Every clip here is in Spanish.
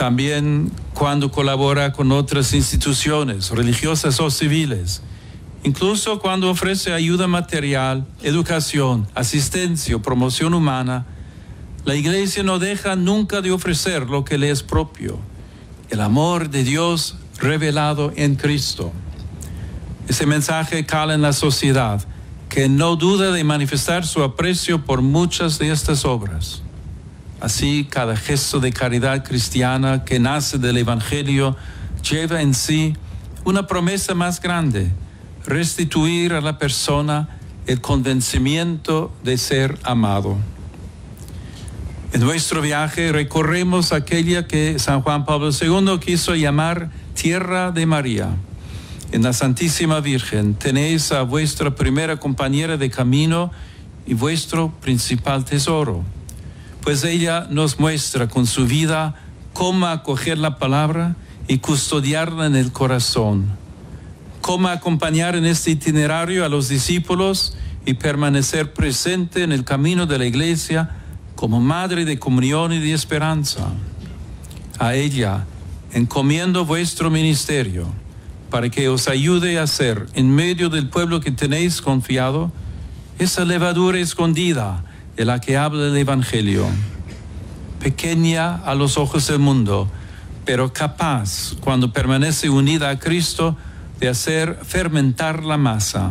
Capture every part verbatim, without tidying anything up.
También cuando colabora con otras instituciones religiosas o civiles, incluso cuando ofrece ayuda material, educación, asistencia o promoción humana, la Iglesia no deja nunca de ofrecer lo que le es propio, el amor de Dios revelado en Cristo. Ese mensaje cala en la sociedad, que no duda de manifestar su aprecio por muchas de estas obras. Así, cada gesto de caridad cristiana que nace del Evangelio lleva en sí una promesa más grande: restituir a la persona el convencimiento de ser amado. En nuestro viaje recorremos aquella que San Juan Pablo segundo quiso llamar Tierra de María. En la Santísima Virgen tenéis a vuestra primera compañera de camino y vuestro principal tesoro, pues ella nos muestra con su vida cómo acoger la palabra y custodiarla en el corazón, cómo acompañar en este itinerario a los discípulos y permanecer presente en el camino de la Iglesia como madre de comunión y de esperanza. A ella encomiendo vuestro ministerio, para que os ayude a ser, en medio del pueblo que tenéis confiado, esa levadura escondida de la que habla el Evangelio, pequeña a los ojos del mundo, pero capaz, cuando permanece unida a Cristo, de hacer fermentar la masa.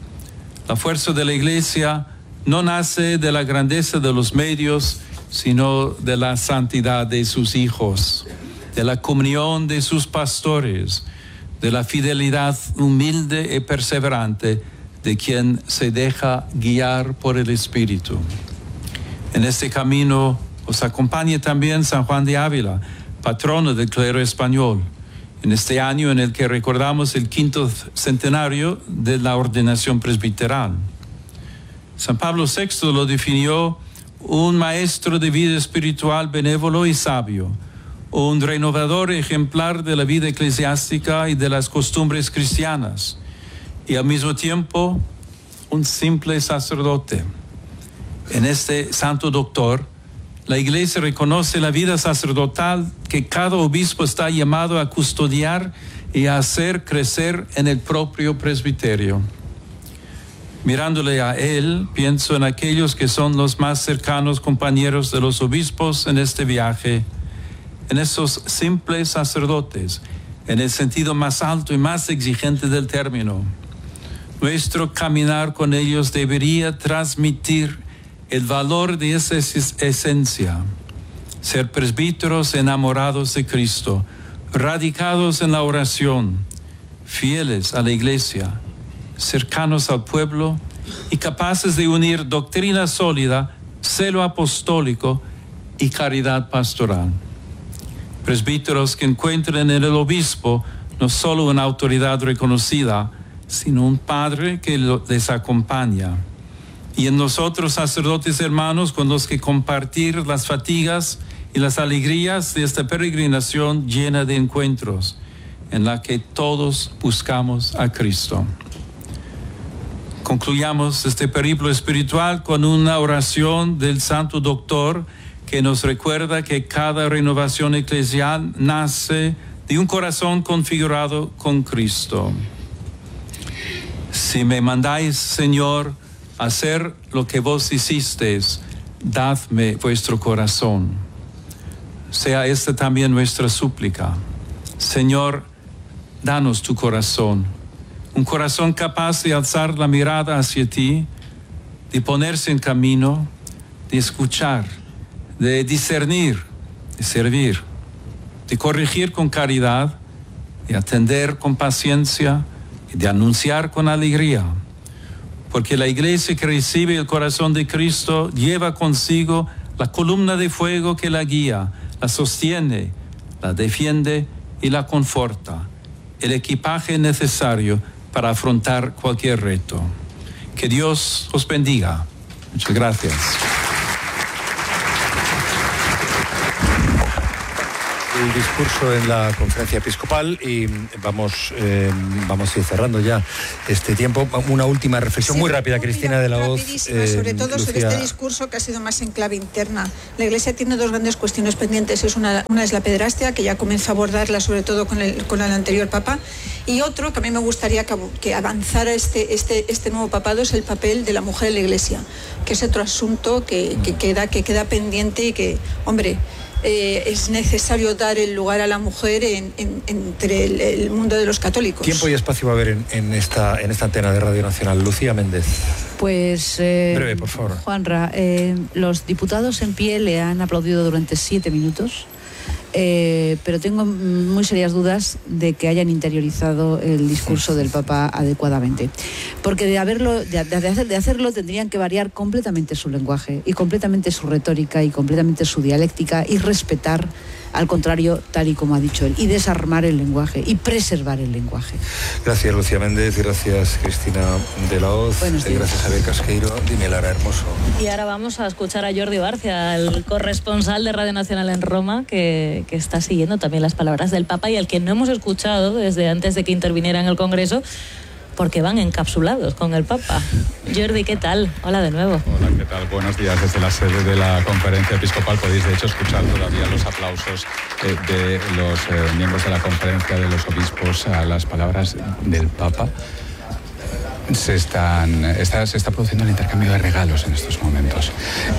La fuerza de la Iglesia no nace de la grandeza de los medios, sino de la santidad de sus hijos, de la comunión de sus pastores, de la fidelidad humilde y perseverante de quien se deja guiar por el Espíritu. En este camino os acompaña también San Juan de Ávila, patrono del clero español, en este año en el que recordamos el quinto centenario de la ordenación presbiteral. San Pablo sexto lo definió un maestro de vida espiritual benévolo y sabio, un renovador ejemplar de la vida eclesiástica y de las costumbres cristianas, y al mismo tiempo un simple sacerdote. En este santo doctor, la Iglesia reconoce la vida sacerdotal que cada obispo está llamado a custodiar y a hacer crecer en el propio presbiterio. Mirándole a él, pienso en aquellos que son los más cercanos compañeros de los obispos en este viaje, en esos simples sacerdotes, en el sentido más alto y más exigente del término. Nuestro caminar con ellos debería transmitir el valor de esa es esencia: ser presbíteros enamorados de Cristo, radicados en la oración, fieles a la Iglesia, cercanos al pueblo y capaces de unir doctrina sólida, celo apostólico y caridad pastoral. Presbíteros que encuentren en el obispo no solo una autoridad reconocida, sino un padre que les acompaña. Y en nosotros, sacerdotes hermanos, con los que compartir las fatigas y las alegrías de esta peregrinación llena de encuentros, en la que todos buscamos a Cristo. Concluyamos este periplo espiritual con una oración del Santo Doctor que nos recuerda que cada renovación eclesial nace de un corazón configurado con Cristo. Si me mandáis, Señor, a hacer lo que vos hicisteis, dadme vuestro corazón. Sea esta también nuestra súplica. Señor, danos tu corazón, un corazón capaz de alzar la mirada hacia ti, de ponerse en camino, de escuchar, de discernir, de servir, de corregir con caridad, de atender con paciencia y de anunciar con alegría. Porque la Iglesia que recibe el corazón de Cristo lleva consigo la columna de fuego que la guía, la sostiene, la defiende y la conforta, el equipaje necesario para afrontar cualquier reto. Que Dios os bendiga. Muchas gracias. el discurso en la conferencia episcopal y vamos, eh, vamos a ir cerrando ya este tiempo. Una última reflexión sí, muy rápida, muy Cristina de la Hoz. Rapidísima, eh, sobre todo Lucía. Sobre este discurso que ha sido más en clave interna. La Iglesia tiene dos grandes cuestiones pendientes. Es una, una es la pederastia, que ya comenzó a abordarla sobre todo con el, con el anterior Papa, y otro que a mí me gustaría que, que avanzara este, este, este nuevo papado es el papel de la mujer en la Iglesia, que es otro asunto que, que, queda, que queda pendiente y que, hombre, Eh, es necesario dar el lugar a la mujer en, en, entre el, el mundo de los católicos. ¿Tiempo y espacio va a haber en, en, esta, en esta antena de Radio Nacional? Lucía Méndez. Pues, eh, breve, por favor. Juanra, eh, los diputados en pie le han aplaudido durante siete minutos. Eh, pero tengo muy serias dudas de que hayan interiorizado el discurso del Papa adecuadamente, porque de haberlo de, de, hacer, de hacerlo tendrían que variar completamente su lenguaje y completamente su retórica y completamente su dialéctica y respetar, al contrario, tal y como ha dicho él, y desarmar el lenguaje y preservar el lenguaje. Gracias, Lucía Méndez, y gracias, Cristina de la Hoz. Gracias, Javier Casqueiro. Dime, Lara Hermoso. Y ahora vamos a escuchar a Jordi Barcia, el corresponsal de Radio Nacional en Roma, que, que está siguiendo también las palabras del Papa y al que no hemos escuchado desde antes de que interviniera en el Congreso, porque van encapsulados con el Papa. Jordi, ¿qué tal? Hola de nuevo. Hola, ¿qué tal? Buenos días. Desde la sede de la conferencia episcopal podéis, de hecho, escuchar todavía los aplausos eh, de los eh, miembros de la conferencia, de los obispos, a las palabras del Papa. Se, están, está, se está produciendo el intercambio de regalos en estos momentos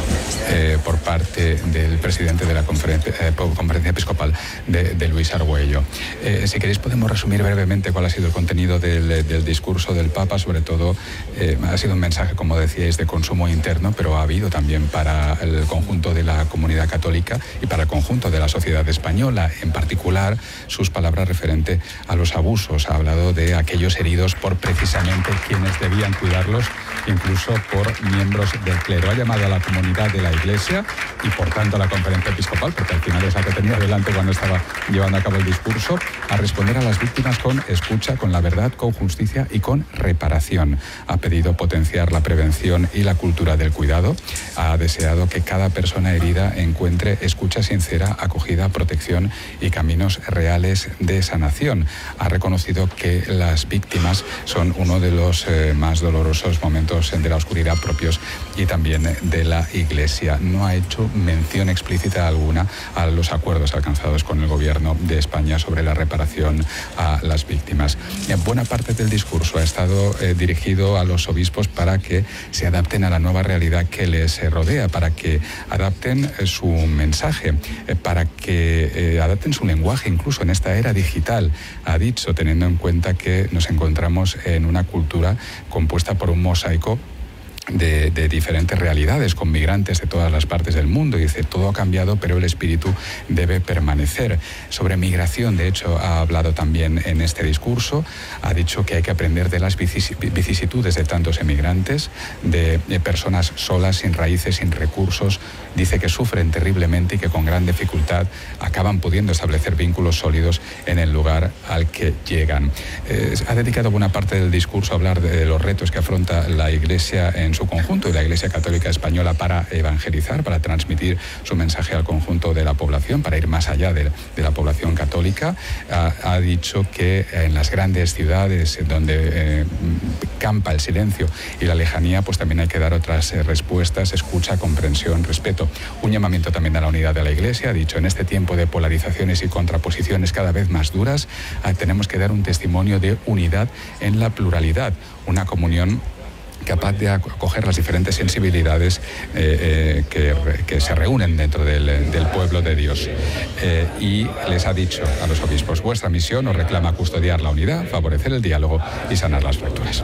eh, por parte del presidente de la conferencia, eh, conferencia episcopal, de, de Luis Argüello. Eh, si queréis podemos resumir brevemente cuál ha sido el contenido del, del discurso del Papa. Sobre todo eh, ha sido un mensaje, como decíais, de consumo interno, pero ha habido también para el conjunto de la comunidad católica y para el conjunto de la sociedad española, en particular sus palabras referente a los abusos. Ha hablado de aquellos heridos por precisamente quienes debían cuidarlos, incluso por miembros del clero. Ha llamado a la comunidad de la Iglesia y, por tanto, a la conferencia episcopal, porque al final es la que tenía delante cuando estaba llevando a cabo el discurso, a responder a las víctimas con escucha, con la verdad, con justicia y con reparación. Ha pedido potenciar la prevención y la cultura del cuidado. Ha deseado que cada persona herida encuentre escucha sincera, acogida, protección y caminos reales de sanación. Ha reconocido que las víctimas son uno de los eh, más dolorosos momentos de la oscuridad propios y también de la Iglesia. No ha hecho mención explícita alguna a los acuerdos alcanzados con el gobierno de España sobre la reparación a las víctimas. En buena parte del discurso ha estado eh, dirigido a los obispos para que se adapten a la nueva realidad que les rodea, para que adapten eh, su mensaje, eh, para que eh, adapten su lenguaje incluso en esta era digital. Ha dicho, teniendo en cuenta que nos encontramos en una cultura compuesta por un mosaico De, de diferentes realidades, con migrantes de todas las partes del mundo. Y dice, todo ha cambiado, pero el espíritu debe permanecer. Sobre migración, de hecho, ha hablado también en este discurso. Ha dicho que hay que aprender de las vicisitudes de tantos emigrantes, de, de personas solas, sin raíces, sin recursos. Dice que sufren terriblemente y que con gran dificultad acaban pudiendo establecer vínculos sólidos en el lugar al que llegan. Eh, ha dedicado buena parte del discurso a hablar de los retos que afronta la Iglesia en su conjunto y la Iglesia Católica Española para evangelizar, para transmitir su mensaje al conjunto de la población, para ir más allá de, de la población católica. Ha, ha dicho que en las grandes ciudades donde eh, campa el silencio y la lejanía, pues también hay que dar otras eh, respuestas, escucha, comprensión, respeto. Un llamamiento también a la unidad de la Iglesia. Ha dicho, en este tiempo de polarizaciones y contraposiciones cada vez más duras, eh, tenemos que dar un testimonio de unidad en la pluralidad, una comunión capaz de acoger las diferentes sensibilidades eh, eh, que, que se reúnen dentro del, del pueblo de Dios. Eh, y les ha dicho a los obispos, vuestra misión os reclama custodiar la unidad, favorecer el diálogo y sanar las fracturas.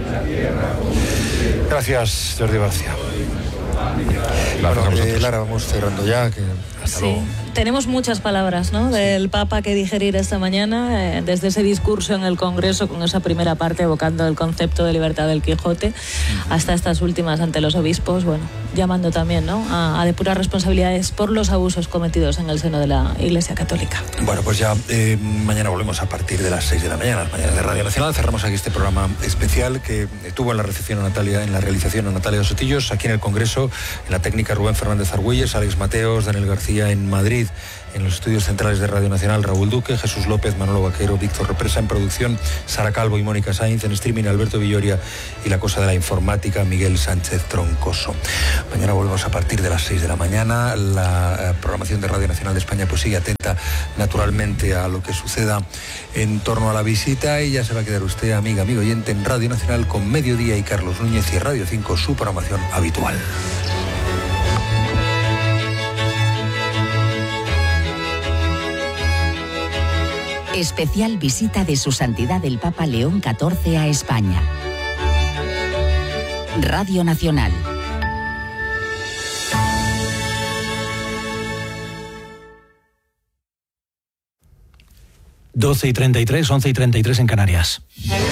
Gracias, Jordi Barcia. Bueno, eh, Lara, vamos cerrando ya. Que hasta sí. luego. Tenemos muchas palabras, ¿no?, del Papa que digerir esta mañana, eh, desde ese discurso en el Congreso, con esa primera parte evocando el concepto de libertad del Quijote, hasta estas últimas ante los obispos, bueno, llamando también, ¿no?, a, a depurar responsabilidades por los abusos cometidos en el seno de la Iglesia Católica. Bueno, pues ya eh, mañana volvemos a partir de las seis de la mañana, las mañanas de Radio Nacional. Cerramos aquí este programa especial que tuvo en la recepción a Natalia, en la realización a Natalia Sotillos, aquí en el Congreso, en la técnica Rubén Fernández Argüelles, Alex Mateos, Daniel García. García en Madrid, en los estudios centrales de Radio Nacional, Raúl Duque, Jesús López, Manolo Vaquero, Víctor Represa en producción, Sara Calvo y Mónica Sainz en streaming, Alberto Villoria y la cosa de la informática, Miguel Sánchez Troncoso. Mañana volvemos a partir de las seis de la mañana. La eh, programación de Radio Nacional de España pues sigue atenta naturalmente a lo que suceda en torno a la visita, y ya se va a quedar usted, amiga, amigo oyente, en Radio Nacional con Mediodía y Carlos Núñez y Radio cinco, su programación habitual. Especial visita de Su Santidad el Papa León catorce a España. Radio Nacional. doce y treinta y tres, once y treinta y tres en Canarias.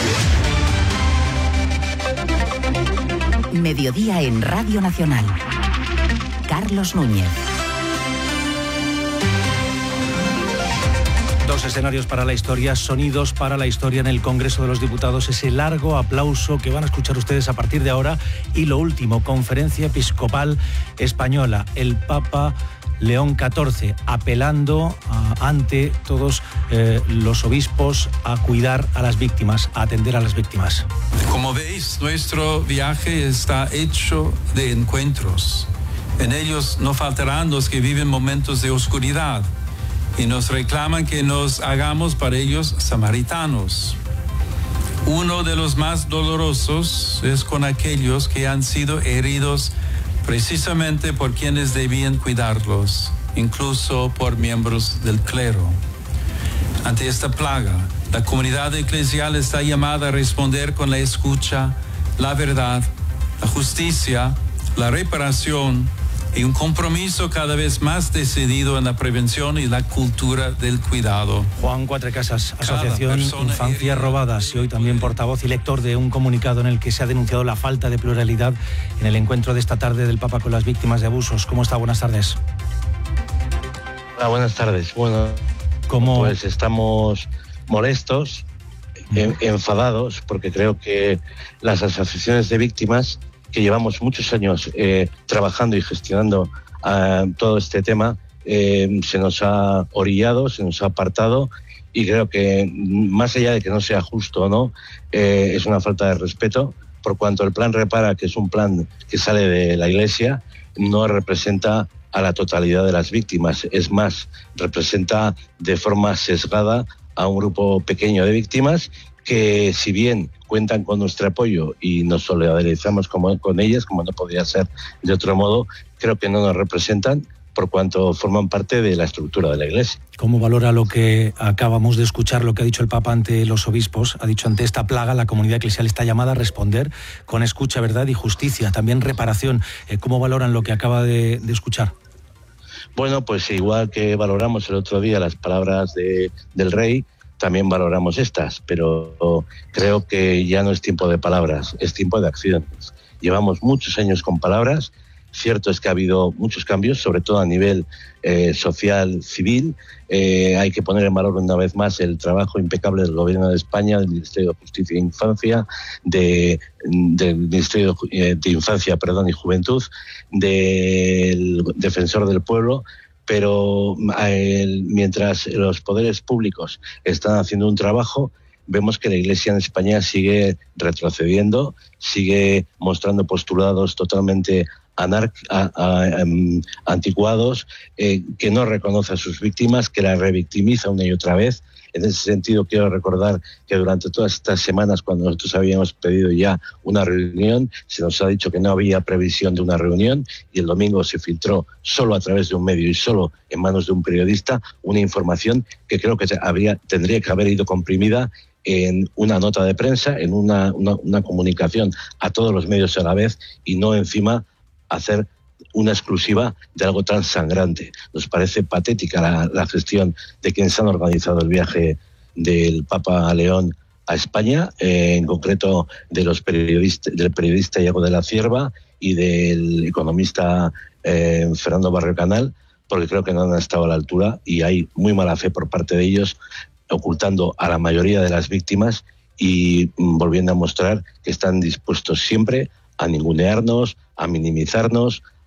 Mediodía en Radio Nacional. Carlos Núñez. Dos escenarios para la historia, sonidos para la historia en el Congreso de los Diputados, ese largo aplauso que van a escuchar ustedes a partir de ahora, y lo último, Conferencia Episcopal Española, el Papa León catorce, apelando uh, ante todos eh, los obispos a cuidar a las víctimas, a atender a las víctimas. Como veis, nuestro viaje está hecho de encuentros. En ellos no faltarán los que viven momentos de oscuridad y nos reclaman que nos hagamos para ellos samaritanos. Uno de los más dolorosos es con aquellos que han sido heridos precisamente por quienes debían cuidarlos, incluso por miembros del clero. Ante esta plaga, la comunidad eclesial está llamada a responder con la escucha, la verdad, la justicia, la reparación y un compromiso cada vez más decidido en la prevención y la cultura del cuidado. Juan Cuatrecasas, Asociación Infancia Robadas, y hoy también portavoz y lector de un comunicado en el que se ha denunciado la falta de pluralidad en el encuentro de esta tarde del Papa con las víctimas de abusos. ¿Cómo está? Buenas tardes. Hola, buenas tardes. Bueno, ¿Cómo? Pues estamos molestos, en, enfadados, porque creo que las asociaciones de víctimas, que llevamos muchos años eh, trabajando y gestionando uh, todo este tema, eh, se nos ha orillado, se nos ha apartado, y creo que más allá de que no sea justo o no, eh, es una falta de respeto, por cuanto el plan Repara, que es un plan que sale de la Iglesia, no representa a la totalidad de las víctimas, es más, representa de forma sesgada a un grupo pequeño de víctimas que, si bien cuentan con nuestro apoyo y nos solidarizamos como, con ellas, como no podría ser de otro modo, creo que no nos representan por cuanto forman parte de la estructura de la Iglesia. ¿Cómo valora lo que acabamos de escuchar, lo que ha dicho el Papa ante los obispos? Ha dicho, ante esta plaga la comunidad eclesial está llamada a responder con escucha, verdad y justicia, también reparación. ¿Cómo valoran lo que acaba de, de escuchar? Bueno, pues igual que valoramos el otro día las palabras de, del rey, también valoramos estas, pero creo que ya no es tiempo de palabras, es tiempo de acciones. Llevamos muchos años con palabras, cierto es que ha habido muchos cambios, sobre todo a nivel eh, social, civil. Eh, hay que poner en valor una vez más el trabajo impecable del Gobierno de España, del Ministerio de Justicia e Infancia, de, del Ministerio de Infancia perdón, y Juventud, del Defensor del Pueblo. Pero eh, mientras los poderes públicos están haciendo un trabajo, vemos que la Iglesia en España sigue retrocediendo, sigue mostrando postulados totalmente anar- a, a, a, anticuados, eh, que no reconoce a sus víctimas, que las revictimiza una y otra vez. En ese sentido, quiero recordar que durante todas estas semanas, cuando nosotros habíamos pedido ya una reunión, se nos ha dicho que no había previsión de una reunión, y el domingo se filtró solo a través de un medio y solo en manos de un periodista una información que creo que habría, tendría que haber ido comprimida en una nota de prensa, en una, una, una comunicación a todos los medios a la vez, y no encima hacer una exclusiva de algo tan sangrante. Nos parece patética la, la gestión de quienes han organizado el viaje del Papa León a España, eh, en concreto de los periodistas, del periodista Iago de la Cierva y del economista eh, Fernando Barrio Canal, porque creo que no han estado a la altura, y hay muy mala fe por parte de ellos, ocultando a la mayoría de las víctimas y mm, volviendo a mostrar que están dispuestos siempre a ningunearnos, a minimizarnos,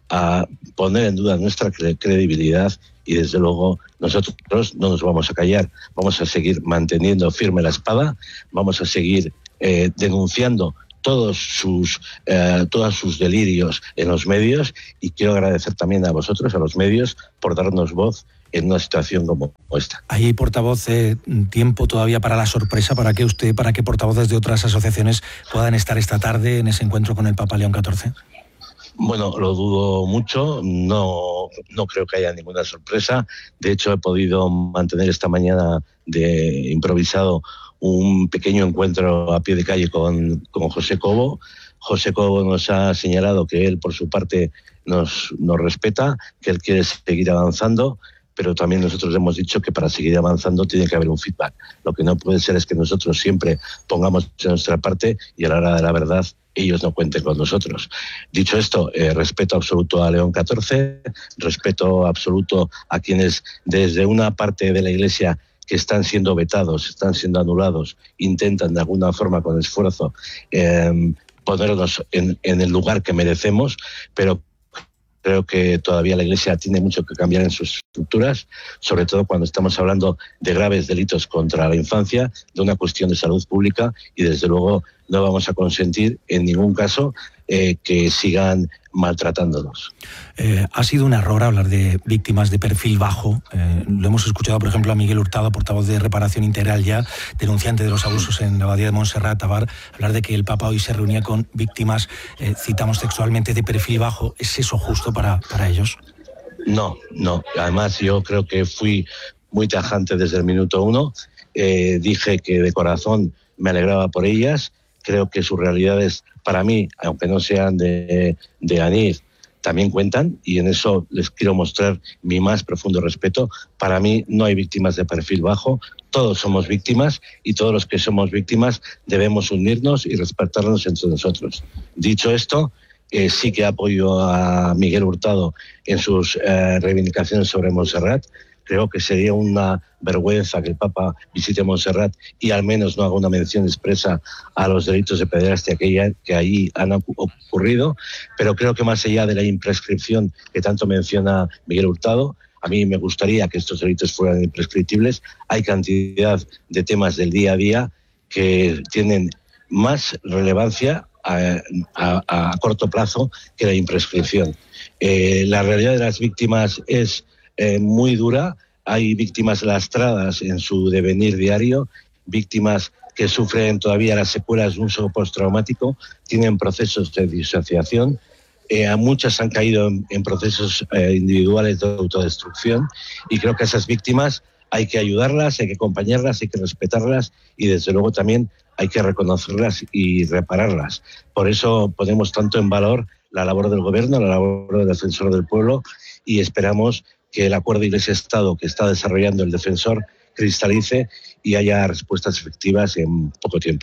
a poner en duda nuestra credibilidad y desde luego nosotros no nos vamos a callar, vamos a seguir manteniendo firme la espada, vamos a seguir eh, denunciando todos sus, eh, todos sus delirios en los medios y quiero agradecer también a vosotros, a los medios, por darnos voz en una situación como esta. Ahí, portavoz, eh, tiempo todavía para la sorpresa, para que usted, para que portavoces de otras asociaciones puedan estar esta tarde en ese encuentro con el Papa León catorce. Bueno, lo dudo mucho, no, no creo que haya ninguna sorpresa. De hecho, he podido mantener esta mañana de improvisado un pequeño encuentro a pie de calle con, con José Cobo. José Cobo nos ha señalado que él, por su parte, nos, nos respeta, que él quiere seguir avanzando, pero también nosotros hemos dicho que para seguir avanzando tiene que haber un feedback. Lo que no puede ser es que nosotros siempre pongamos de nuestra parte y a la hora de la verdad ellos no cuenten con nosotros. Dicho esto, eh, respeto absoluto a León catorce, respeto absoluto a quienes desde una parte de la Iglesia que están siendo vetados, están siendo anulados, intentan de alguna forma con esfuerzo eh, ponernos en, en el lugar que merecemos, pero creo que todavía la Iglesia tiene mucho que cambiar en sus estructuras, sobre todo cuando estamos hablando de graves delitos contra la infancia, de una cuestión de salud pública y desde luego no vamos a consentir en ningún caso eh, que sigan maltratándonos. Eh, ha sido un error hablar de víctimas de perfil bajo. Eh, lo hemos escuchado, por ejemplo, a Miguel Hurtado, portavoz de Reparación Integral ya, denunciante de los abusos en la abadía de Montserrat, Abar, hablar de que el Papa hoy se reunía con víctimas, eh, citamos textualmente, de perfil bajo. ¿Es eso justo para, para ellos? No, no. Además, yo creo que fui muy tajante desde el minuto uno. Eh, dije que de corazón me alegraba por ellas. Creo que sus realidades, para mí, aunque no sean de, de ANIR, también cuentan y en eso les quiero mostrar mi más profundo respeto. Para mí no hay víctimas de perfil bajo, todos somos víctimas y todos los que somos víctimas debemos unirnos y respetarnos entre nosotros. Dicho esto, eh, sí que apoyo a Miguel Hurtado en sus eh, reivindicaciones sobre Montserrat. Creo que sería una vergüenza que el Papa visite Montserrat y al menos no haga una mención expresa a los delitos de pederastia que, ya, que allí han ocurrido, pero creo que más allá de la imprescripción que tanto menciona Miguel Hurtado, a mí me gustaría que estos delitos fueran imprescriptibles. Hay cantidad de temas del día a día que tienen más relevancia a, a, a corto plazo que la imprescripción. Eh, la realidad de las víctimas es Eh, muy dura, hay víctimas lastradas en su devenir diario, víctimas que sufren todavía las secuelas de un shock postraumático, tienen procesos de disociación, eh, a muchas han caído en, en procesos eh, individuales de autodestrucción y creo que a esas víctimas hay que ayudarlas, hay que acompañarlas, hay que respetarlas y desde luego también hay que reconocerlas y repararlas. Por eso ponemos tanto en valor la labor del Gobierno, la labor del Defensor del Pueblo y esperamos que el acuerdo Iglesia-Estado que está desarrollando el defensor cristalice y haya respuestas efectivas en poco tiempo.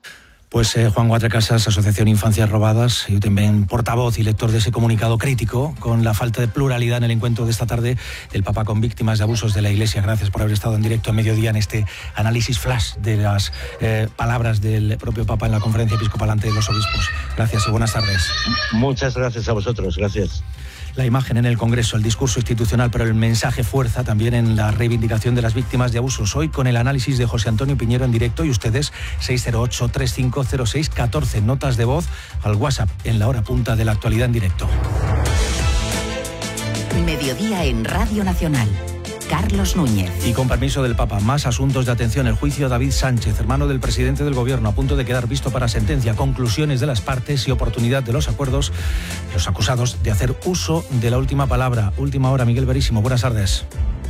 Pues eh, Juan Cuatrecasas, Asociación Infancias Robadas, yo también portavoz y lector de ese comunicado crítico con la falta de pluralidad en el encuentro de esta tarde del Papa con víctimas de abusos de la Iglesia. Gracias por haber estado en directo a mediodía en este análisis flash de las eh, palabras del propio Papa en la conferencia episcopal ante los obispos. Gracias y buenas tardes. Muchas gracias a vosotros, gracias. La imagen en el Congreso, el discurso institucional, pero el mensaje fuerza también en la reivindicación de las víctimas de abusos. Hoy con el análisis de José Antonio Piñero en directo y ustedes seis cero ocho, tres cinco cero seis, uno cuatro, notas de voz al WhatsApp en la hora punta de la actualidad en directo. Mediodía en Radio Nacional. Carlos Núñez. Y con permiso del Papa, más asuntos de atención. El juicio a David Sánchez, hermano del presidente del Gobierno, a punto de quedar visto para sentencia. Conclusiones de las partes y oportunidad de los acuerdos. Los acusados de hacer uso de la última palabra. Última hora, Miguel Verísimo. Buenas tardes.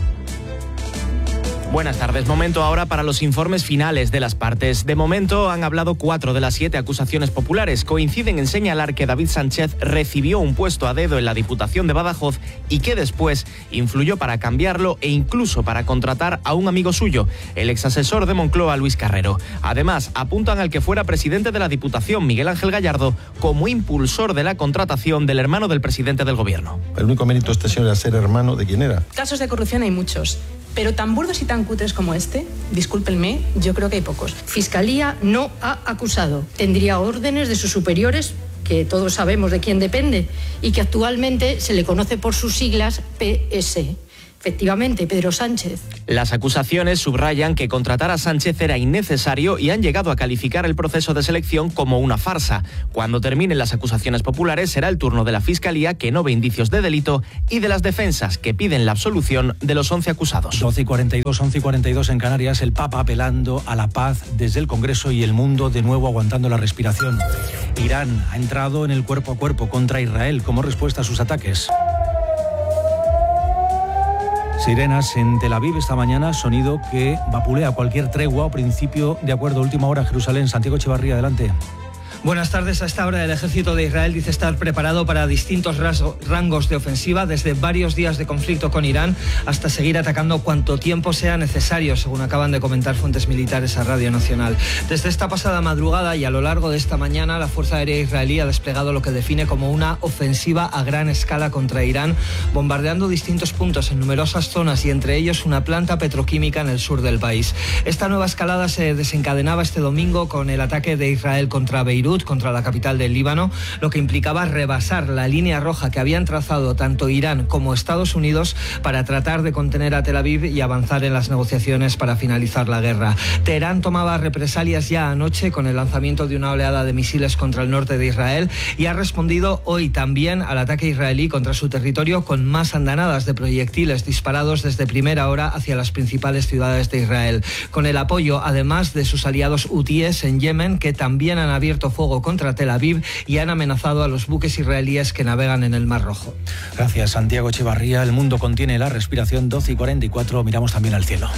Buenas tardes. Momento ahora para los informes finales de las partes. De momento han hablado cuatro de las siete acusaciones populares. Coinciden en señalar que David Sánchez recibió un puesto a dedo en la Diputación de Badajoz y que después influyó para cambiarlo e incluso para contratar a un amigo suyo, el exasesor de Moncloa, Luis Carrero. Además, apuntan al que fuera presidente de la Diputación, Miguel Ángel Gallardo, como impulsor de la contratación del hermano del presidente del Gobierno. El único mérito de este señor era ser hermano de quién era. Casos de corrupción hay muchos. Pero tan burdos y tan cutres como este, discúlpenme, yo creo que hay pocos. Fiscalía no ha acusado. Tendría órdenes de sus superiores que todos sabemos de quién depende, y que actualmente se le conoce por sus siglas P S. Efectivamente, Pedro Sánchez. Las acusaciones subrayan que contratar a Sánchez era innecesario y han llegado a calificar el proceso de selección como una farsa. Cuando terminen las acusaciones populares será el turno de la Fiscalía, que no ve indicios de delito, y de las defensas, que piden la absolución de los once acusados. doce y cuarenta y dos, once y cuarenta y dos en Canarias, el Papa apelando a la paz desde el Congreso y el mundo de nuevo aguantando la respiración. Irán ha entrado en el cuerpo a cuerpo contra Israel como respuesta a sus ataques. Sirenas en Tel Aviv esta mañana, sonido que vapulea cualquier tregua o principio de acuerdo. Última hora, Jerusalén. Santiago Echevarría, adelante. Buenas tardes. A esta hora el ejército de Israel dice estar preparado para distintos rangos de ofensiva, desde varios días de conflicto con Irán hasta seguir atacando cuanto tiempo sea necesario, según acaban de comentar fuentes militares a Radio Nacional. Desde esta pasada madrugada y a lo largo de esta mañana, la Fuerza Aérea israelí ha desplegado lo que define como una ofensiva a gran escala contra Irán, bombardeando distintos puntos en numerosas zonas y entre ellos una planta petroquímica en el sur del país. Esta nueva escalada se desencadenaba este domingo con el ataque de Israel contra Beirut, contra la capital del Líbano, lo que implicaba rebasar la línea roja que habían trazado tanto Irán como Estados Unidos para tratar de contener a Tel Aviv y avanzar en las negociaciones para finalizar la guerra. Teherán tomaba represalias ya anoche con el lanzamiento de una oleada de misiles contra el norte de Israel y ha respondido hoy también al ataque israelí contra su territorio con más andanadas de proyectiles disparados desde primera hora hacia las principales ciudades de Israel, con el apoyo además de sus aliados hutíes en Yemen, que también han abierto fuego contra Tel Aviv y han amenazado a los buques israelíes que navegan en el Mar Rojo. Gracias, Santiago Echevarría. El mundo contiene la respiración. Doce y cuarenta y cuatro, miramos también al cielo.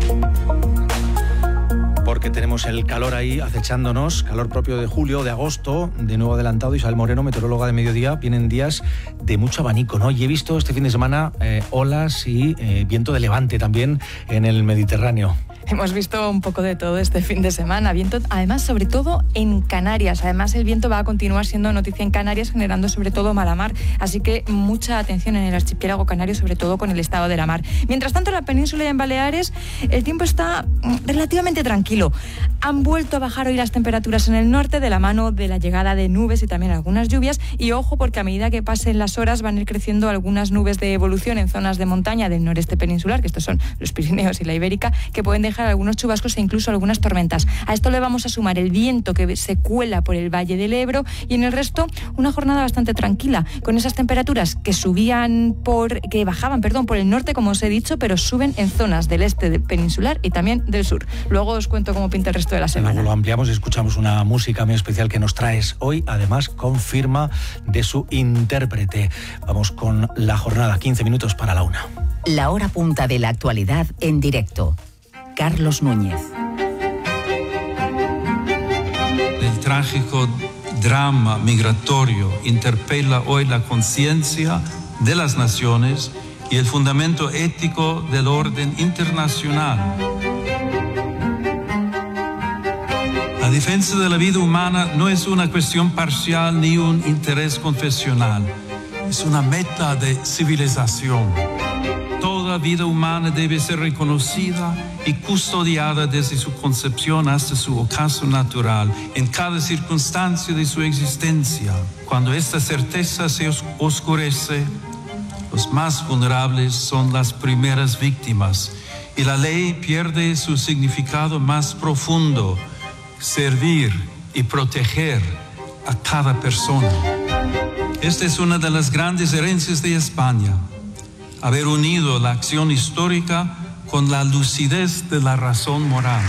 Porque tenemos el calor ahí acechándonos, calor propio de julio, de agosto, de nuevo adelantado. Isabel Moreno, meteoróloga de mediodía. Vienen días de mucho abanico, ¿no? Y he visto este fin de semana eh, olas y eh, viento de levante también en el Mediterráneo. Hemos visto un poco de todo este fin de semana. Viento, además, sobre todo en Canarias. Además, el viento va a continuar siendo noticia en Canarias, generando sobre todo mala mar. Así que mucha atención en el archipiélago canario, sobre todo con el estado de la mar. Mientras tanto, en la península y en Baleares, el tiempo está relativamente tranquilo. Han vuelto a bajar hoy las temperaturas en el norte de la mano de la llegada de nubes y también algunas lluvias. Y ojo, porque a medida que pasen las horas van a ir creciendo algunas nubes de evolución en zonas de montaña del noreste peninsular, que estos son los Pirineos y la Ibérica, que pueden dejar algunos chubascos e incluso algunas tormentas. A esto le vamos a sumar el viento que se cuela por el Valle del Ebro y en el resto una jornada bastante tranquila, con esas temperaturas que subían por, que bajaban, perdón, por el norte, como os he dicho, pero suben en zonas del este peninsular y también del sur. Luego os cuento cómo pinta el resto de la semana. Luego lo ampliamos y escuchamos una música muy especial que nos traes hoy, además con firma de su intérprete. Vamos con la jornada, quince minutos para la una. La hora punta de la actualidad en directo. Carlos Núñez. El trágico drama migratorio interpela hoy la conciencia de las naciones y el fundamento ético del orden internacional. La defensa de la vida humana no es una cuestión parcial ni un interés confesional, es una meta de civilización. Toda vida humana debe ser reconocida y custodiada desde su concepción hasta su ocaso natural, en cada circunstancia de su existencia. Cuando esta certeza se oscurece, los más vulnerables son las primeras víctimas y la ley pierde su significado más profundo, servir y proteger a cada persona. Esta es una de las grandes herencias de España. Haber unido la acción histórica con la lucidez de la razón moral.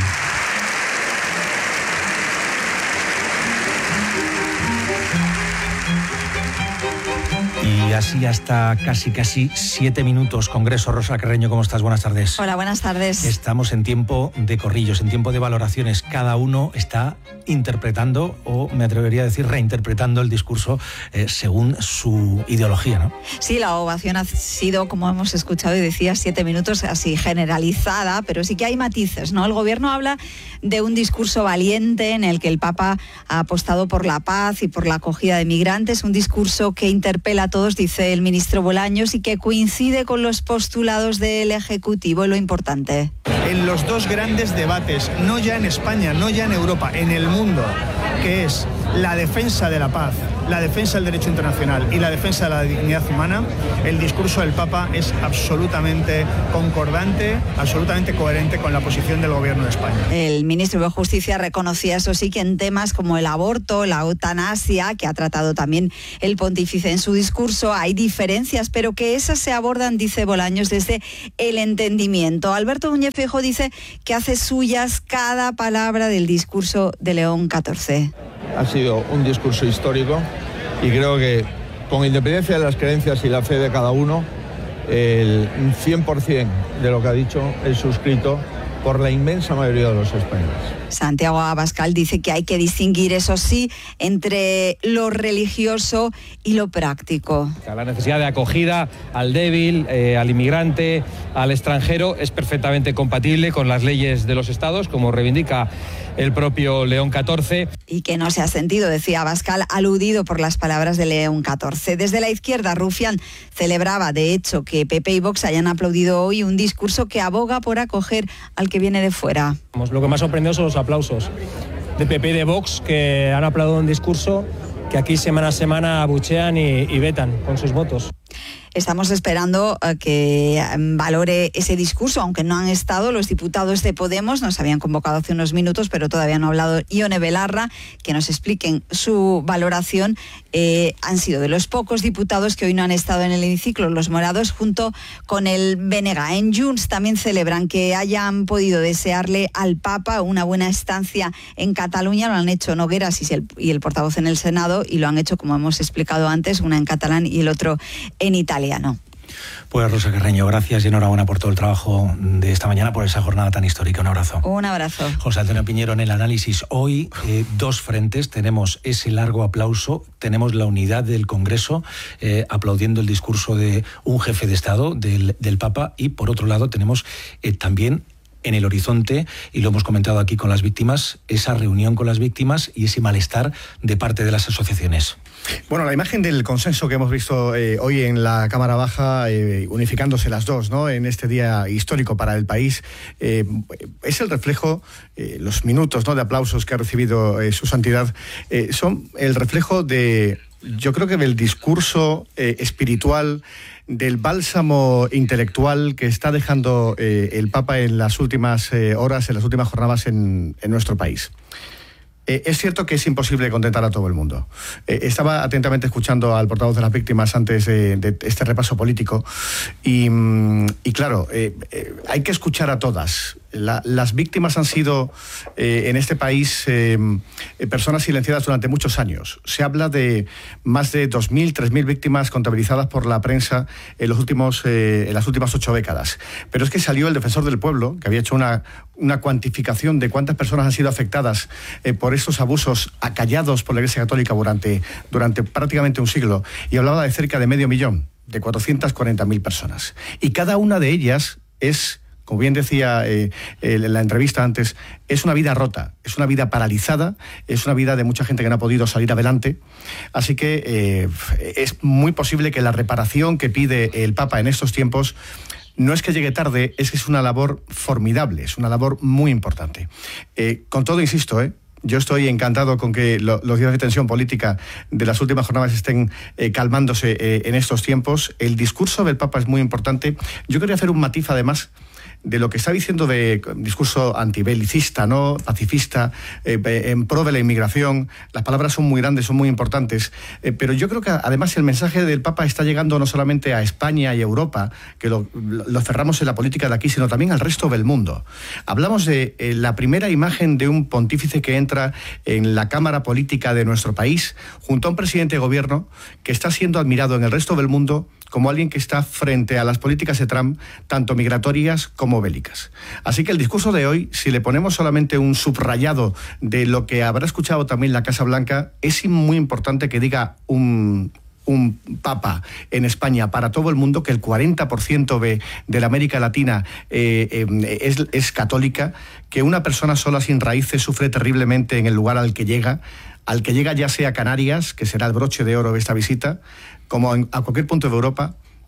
Y así hasta casi, casi siete minutos. Congreso. Rosa Carreño, ¿cómo estás? Buenas tardes. Hola, buenas tardes. Estamos en tiempo de corrillos, en tiempo de valoraciones. Cada uno está interpretando, o me atrevería a decir reinterpretando el discurso eh, según su ideología, ¿no? Sí, la ovación ha sido, como hemos escuchado y decía, siete minutos así generalizada, pero sí que hay matices, ¿no? El gobierno habla de un discurso valiente en el que el Papa ha apostado por la paz y por la acogida de migrantes, un discurso que interpela a todos, dice el ministro Bolaños, y que coincide con los postulados del Ejecutivo. Lo importante. En los dos grandes debates, no ya en España, no ya en Europa, en el mundo, que es la defensa de la paz, la defensa del derecho internacional y la defensa de la dignidad humana, el discurso del Papa es absolutamente concordante, absolutamente coherente con la posición del Gobierno de España. El ministro de Justicia reconocía, eso sí, que en temas como el aborto, la eutanasia, que ha tratado también el pontífice en su discurso, hay diferencias, pero que esas se abordan, dice Bolaños, desde el entendimiento. Alberto Núñez Feijóo dice que hace suyas cada palabra del discurso de León catorce. Ha sido un discurso histórico y creo que, con independencia de las creencias y la fe de cada uno, el cien por ciento de lo que ha dicho es suscrito por la inmensa mayoría de los españoles. Santiago Abascal dice que hay que distinguir, eso sí, entre lo religioso y lo práctico. La necesidad de acogida al débil, eh, al inmigrante, al extranjero, es perfectamente compatible con las leyes de los estados, como reivindica el propio León catorce. Y que no se ha sentido, decía Abascal, aludido por las palabras de León catorce. Desde la izquierda, Rufián celebraba, de hecho, que P P y Vox hayan aplaudido hoy un discurso que aboga por acoger al que viene de fuera. Lo que más sorprendió son los aplausos de P P y de Vox, que han aplaudido un discurso que aquí semana a semana abuchean y, y vetan con sus votos. Estamos esperando uh, que um, valore ese discurso, aunque no han estado los diputados de Podemos, nos habían convocado hace unos minutos, pero todavía no ha hablado Ione Belarra, que nos expliquen su valoración. Eh, han sido de los pocos diputados que hoy no han estado en el hemiciclo, los morados, junto con el B N G. En Junts también celebran que hayan podido desearle al Papa una buena estancia en Cataluña. Lo han hecho Nogueras y el, y el portavoz en el Senado, y lo han hecho, como hemos explicado antes, una en catalán y el otro en italiano. Pues Rosa Carreño, gracias y enhorabuena por todo el trabajo de esta mañana, por esa jornada tan histórica. Un abrazo. Un abrazo. José Antonio Piñero en el análisis. Hoy eh, dos frentes, tenemos ese largo aplauso, tenemos la unidad del Congreso eh, aplaudiendo el discurso de un jefe de Estado, del, del Papa, y por otro lado tenemos eh, también en el horizonte, y lo hemos comentado aquí con las víctimas, esa reunión con las víctimas y ese malestar de parte de las asociaciones. Bueno, la imagen del consenso que hemos visto eh, hoy en la Cámara Baja, eh, unificándose las dos, ¿no?, en este día histórico para el país, eh, es el reflejo, eh, los minutos, ¿no?, de aplausos que ha recibido eh, su santidad, eh, son el reflejo de, yo creo que del discurso eh, espiritual, del bálsamo intelectual que está dejando eh, el Papa en las últimas eh, horas, en las últimas jornadas en, en nuestro país. Eh, es cierto que es imposible contentar a todo el mundo. Eh, estaba atentamente escuchando al portavoz de las víctimas antes eh, de este repaso político y, y claro, eh, eh, hay que escuchar a todas. La, las víctimas han sido eh, en este país eh, personas silenciadas durante muchos años. Se habla de más de dos mil, tres mil víctimas contabilizadas por la prensa en, los últimos, eh, en las últimas ocho décadas. Pero es que salió el Defensor del Pueblo, que había hecho una, una cuantificación de cuántas personas han sido afectadas eh, por estos abusos acallados por la Iglesia Católica durante, durante prácticamente un siglo, y hablaba de cerca de medio millón, de cuatrocientas cuarenta mil personas. Y cada una de ellas es, como bien decía eh, en la entrevista antes, es una vida rota, es una vida paralizada, es una vida de mucha gente que no ha podido salir adelante. Así que eh, es muy posible que la reparación que pide el Papa en estos tiempos no es que llegue tarde, es que es una labor formidable, es una labor muy importante. Eh, con todo, insisto, eh, yo estoy encantado con que lo, los días de tensión política de las últimas jornadas estén eh, calmándose eh, en estos tiempos. El discurso del Papa es muy importante. Yo quería hacer un matiz, además, de lo que está diciendo de discurso antibelicista, ¿no?, pacifista, eh, en pro de la inmigración. Las palabras son muy grandes, son muy importantes, eh, pero yo creo que además el mensaje del Papa está llegando no solamente a España y Europa, que lo, lo cerramos en la política de aquí, sino también al resto del mundo. Hablamos de eh, la primera imagen de un pontífice que entra en la cámara política de nuestro país, junto a un presidente de gobierno que está siendo admirado en el resto del mundo como alguien que está frente a las políticas de Trump, tanto migratorias como bélicas. Así que el discurso de hoy, si le ponemos solamente un subrayado de lo que habrá escuchado también la Casa Blanca, es muy importante que diga un... un papa en España para todo el mundo, que el cuarenta por ciento de, de la América Latina eh, eh, es, es católica, que una persona sola sin raíces sufre terriblemente en el lugar al que llega, al que llega ya sea Canarias, que será el broche de oro de esta visita, como en, a cualquier punto de Europa,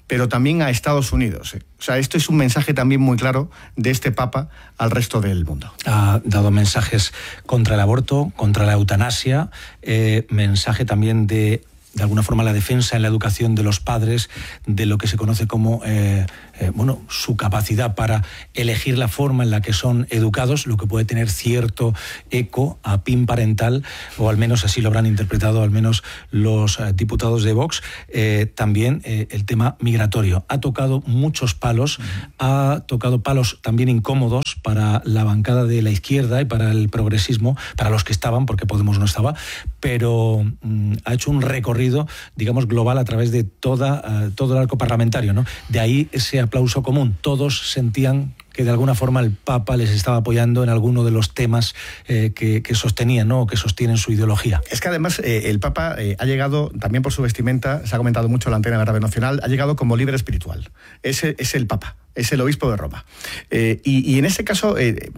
pero también a Estados Unidos. ¿eh? O sea, esto es un mensaje también muy claro de este Papa al resto del mundo. Ha dado mensajes contra el aborto, contra la eutanasia, eh, mensaje también de... de alguna forma la defensa en la educación de los padres, de lo que se conoce como eh, eh, bueno, su capacidad para elegir la forma en la que son educados, lo que puede tener cierto eco a pin parental, o al menos así lo habrán interpretado al menos los eh, diputados de Vox. Eh, también eh, el tema migratorio. Ha tocado muchos palos, uh-huh. ha tocado palos también incómodos para la bancada de la izquierda y para el progresismo, para los que estaban, porque Podemos no estaba, pero mm, ha hecho un recorrido, digamos, global a través de toda, uh, todo el arco parlamentario, ¿no? De ahí ese aplauso común. Todos sentían que de alguna forma el Papa les estaba apoyando en alguno de los temas eh, que, que sostenían, ¿no? O que sostienen su ideología. Es que además eh, el Papa eh, ha llegado, también por su vestimenta, se ha comentado mucho en la antena de Radio Nacional, ha llegado como líder espiritual. Ese es el Papa. Es el obispo de Roma. Eh, y, y en ese caso eh,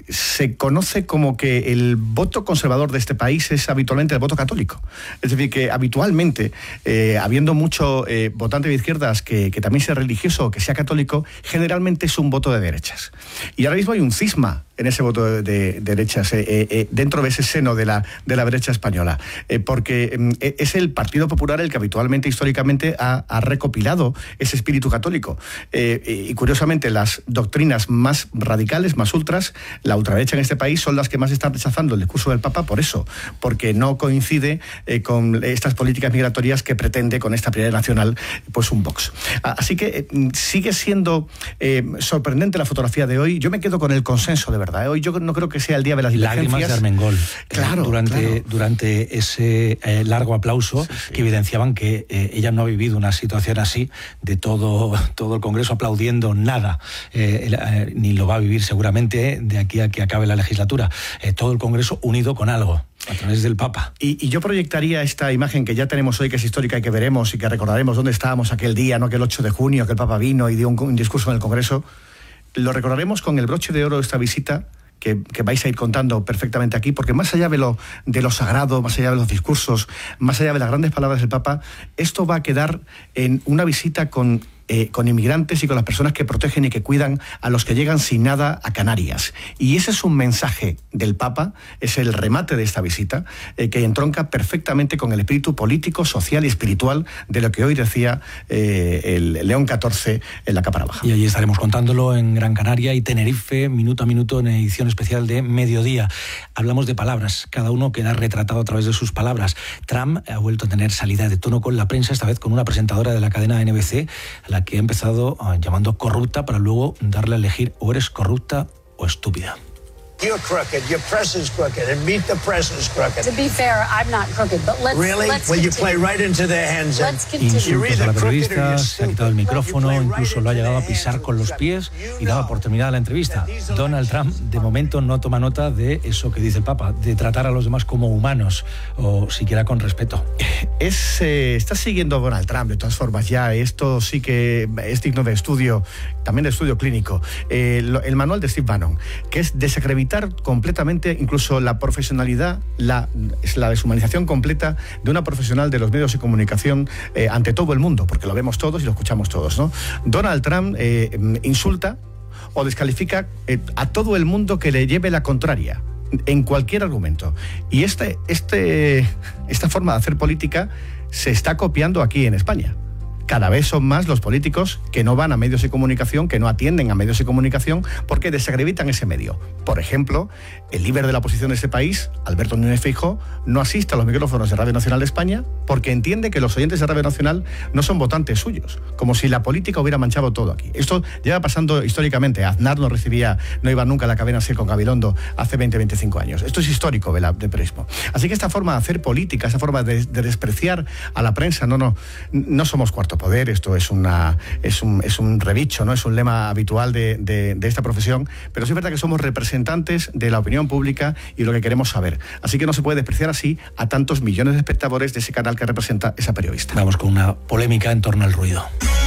se conoce como que el voto conservador de este país es habitualmente el voto católico. Es decir, que habitualmente, eh, habiendo mucho eh, votante de izquierdas que, que también sea religioso o que sea católico, generalmente es un voto de derechas. Y ahora mismo hay un cisma en ese voto de, de, de derechas, eh, eh, dentro de ese seno de la, de la derecha española, eh, porque eh, es el Partido Popular el que habitualmente, históricamente, ha, ha recopilado ese espíritu católico. Eh, y curiosamente, las doctrinas más radicales, más ultras, la ultraderecha en este país, son las que más están rechazando el discurso del Papa por eso, porque no coincide eh, con estas políticas migratorias que pretende con esta prioridad nacional, pues un Vox. Así que eh, sigue siendo eh, sorprendente la fotografía de hoy. Yo me quedo con el consenso de verdad. Hoy yo no creo que sea el día de las divergencias. Lágrimas de Armengol. Claro, durante, claro. durante ese eh, largo aplauso, sí, sí. que evidenciaban que eh, ella no ha vivido una situación así, de todo, todo el Congreso aplaudiendo nada, eh, eh, ni lo va a vivir seguramente de aquí a que acabe la legislatura. Eh, todo el Congreso unido con algo, a través del Papa. Y, y yo proyectaría esta imagen que ya tenemos hoy, que es histórica y que veremos y que recordaremos dónde estábamos aquel día, no, que el ocho de junio, que el Papa vino y dio un, un discurso en el Congreso. Lo recordaremos con el broche de oro de esta visita, que, que vais a ir contando perfectamente aquí, porque más allá de lo, de lo sagrado, más allá de los discursos, más allá de las grandes palabras del Papa, esto va a quedar en una visita con... Eh, con inmigrantes y con las personas que protegen y que cuidan a los que llegan sin nada a Canarias. Y ese es un mensaje del Papa, es el remate de esta visita, eh, que entronca perfectamente con el espíritu político, social y espiritual de lo que hoy decía eh, el León catorce en la Cámara Baja. Y allí estaremos contándolo en Gran Canaria y Tenerife, minuto a minuto, en edición especial de Mediodía. Hablamos de palabras, cada uno queda retratado a través de sus palabras. Trump ha vuelto a tener salida de tono con la prensa, esta vez con una presentadora de la cadena N B C, la que ha empezado uh, llamando corrupta, para luego darle a elegir o eres corrupta o estúpida. You're crooked. Your press is crooked, and meet the press is crooked. To be fair, I'm not crooked, but let's really. Let's well, continue. you play right into their hands. Let's continue. Insultos a la periodista, se ha quitado el micrófono, incluso lo ha llegado a pisar con los pies y daba por terminada la entrevista. Donald Trump, de momento, no toma nota de eso que dice el Papa, de tratar a los demás como humanos, o siquiera con respeto. Es, eh, está siguiendo a Donald Trump, de todas formas, ya. Esto sí que es digno de estudio, también de estudio clínico. Eh, lo, el manual de Steve Bannon, que es desacreditar completamente incluso la profesionalidad, la, la deshumanización completa de una profesional de los medios de comunicación eh, ante todo el mundo, porque lo vemos todos y lo escuchamos todos, ¿no? Donald Trump eh, insulta o descalifica eh, a todo el mundo que le lleve la contraria en cualquier argumento. Y este, este, esta forma de hacer política se está copiando aquí en España. Cada vez son más los políticos que no van a medios de comunicación, que no atienden a medios de comunicación, porque desacreditan ese medio. Por ejemplo, el líder de la oposición de este país, Alberto Núñez Feijóo, no asiste a los micrófonos de Radio Nacional de España porque entiende que los oyentes de Radio Nacional no son votantes suyos, como si la política hubiera manchado todo aquí. Esto lleva pasando históricamente. Aznar no recibía, no iba nunca a la cadena SER con Gabilondo hace veinte, veinticinco años. Esto es histórico del de periodismo. Así que esta forma de hacer política, esa forma de, de despreciar a la prensa, no, no, no somos cuarto poder, esto es una es un, es un rebicho, ¿no? Es un lema habitual de, de, de esta profesión, pero sí es verdad que somos representantes de la opinión pública y lo que queremos saber. Así que no se puede despreciar así a tantos millones de espectadores de ese canal que representa esa periodista. Vamos con una polémica en torno al ruido.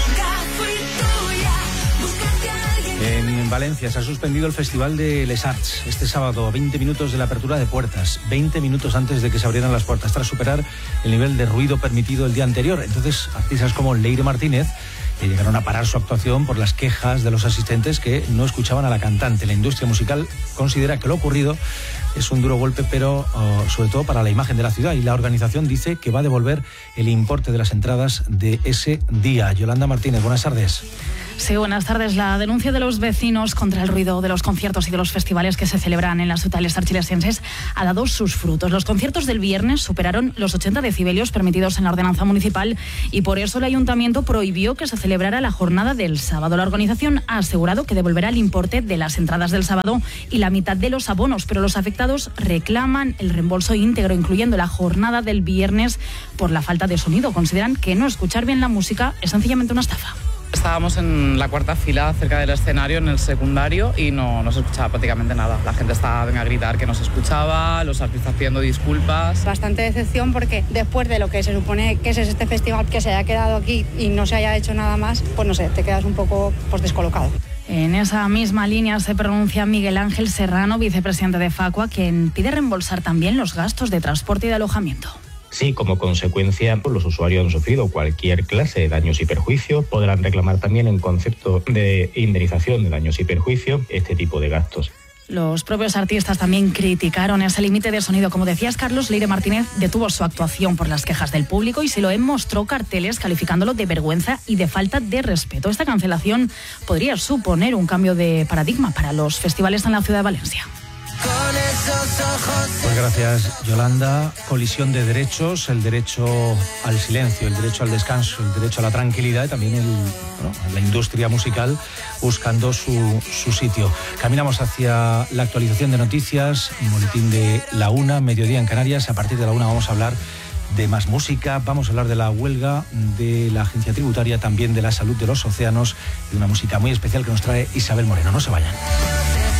En Valencia se ha suspendido el Festival de Les Arts este sábado a veinte minutos de la apertura de puertas, veinte minutos antes de que se abrieran las puertas, tras superar el nivel de ruido permitido el día anterior. Entonces, artistas como Leire Martínez eh, llegaron a parar su actuación por las quejas de los asistentes que no escuchaban a la cantante. La industria musical considera que lo ocurrido es un duro golpe, pero uh, sobre todo para la imagen de la ciudad, y la organización dice que va a devolver el importe de las entradas de ese día. Yolanda Martínez, buenas tardes. Sí, buenas tardes. La denuncia de los vecinos contra el ruido de los conciertos y de los festivales que se celebran en las ciudades archilesenses ha dado sus frutos. Los conciertos del viernes superaron los ochenta decibelios permitidos en la ordenanza municipal y por eso el ayuntamiento prohibió que se celebrara la jornada del sábado. La organización ha asegurado que devolverá el importe de las entradas del sábado y la mitad de los abonos, pero los afectados reclaman el reembolso íntegro, incluyendo la jornada del viernes, por la falta de sonido. Consideran que no escuchar bien la música es sencillamente una estafa. Estábamos en la cuarta fila cerca del escenario, en el secundario, y no, no se escuchaba prácticamente nada. La gente estaba a gritar que no se escuchaba, los artistas pidiendo disculpas. Bastante decepción porque después de lo que se supone que es este festival, que se haya quedado aquí y no se haya hecho nada más, pues no sé, te quedas un poco pues, descolocado. En esa misma línea se pronuncia Miguel Ángel Serrano, vicepresidente de Facua, quien pide reembolsar también los gastos de transporte y de alojamiento. Sí, como consecuencia, los usuarios han sufrido cualquier clase de daños y perjuicios. Podrán reclamar también en concepto de indemnización de daños y perjuicios este tipo de gastos. Los propios artistas también criticaron ese límite de sonido. Como decías, Carlos, Leire Martínez detuvo su actuación por las quejas del público y Siloé mostró carteles calificándolo de vergüenza y de falta de respeto. Esta cancelación podría suponer un cambio de paradigma para los festivales en la ciudad de Valencia. Pues gracias, Yolanda. Colisión de derechos, el derecho al silencio, el derecho al descanso, el derecho a la tranquilidad y también el, bueno, la industria musical buscando su, su sitio. Caminamos hacia la actualización de noticias, boletín de la una, mediodía en Canarias. A partir de la una vamos a hablar de más música, vamos a hablar de la huelga de la agencia tributaria, también de la salud de los océanos y una música muy especial que nos trae Isabel Moreno. No se vayan.